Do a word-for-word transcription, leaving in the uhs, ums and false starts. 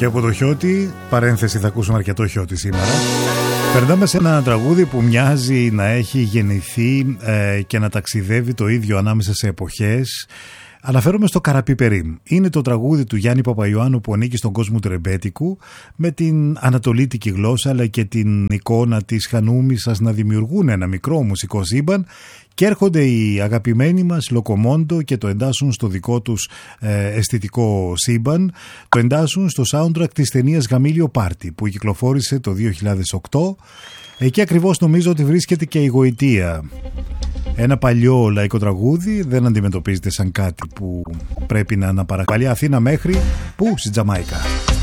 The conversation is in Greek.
Και από το χιότι, παρένθεση, θα ακούσουμε αρκετό χιότι σήμερα. Περνάμε σε ένα τραγούδι που μοιάζει να έχει γεννηθεί ε, και να ταξιδεύει το ίδιο ανάμεσα σε εποχές. Αναφέρομαι στο Καραπιπερίμ. Είναι το τραγούδι του Γιάννη Παπαϊωάννου που ανήκει στον κόσμο του ρεμπέτικου, με την ανατολίτικη γλώσσα αλλά και την εικόνα της Χανούμισσας να δημιουργούν ένα μικρό μουσικό σύμπαν, και έρχονται οι αγαπημένοι μας Λοκομόντο και το εντάσσουν στο δικό τους ε, αισθητικό σύμπαν. Το εντάσσουν στο soundtrack της ταινίας Γαμήλιο Πάρτι που κυκλοφόρησε το δύο χιλιάδες οκτώ. Εκεί ακριβώς νομίζω ότι βρίσκεται και η γοητεία. Ένα παλιό λαϊκό τραγούδι, δεν αντιμετωπίζεται σαν κάτι που πρέπει να αναπαρακαλεί. Αθήνα μέχρι που? Στη Τζαμάικα.